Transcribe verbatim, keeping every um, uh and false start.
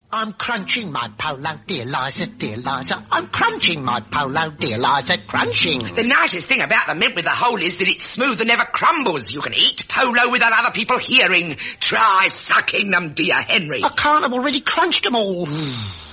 I'm crunching my polo, dear Liza, dear Liza. I'm crunching my polo, dear Liza, crunching. The nicest thing about the mint with the hole is that it's smooth and never crumbles. You can eat polo without other people hearing. Try sucking them, dear Henry. I can't, I've already crunched them all.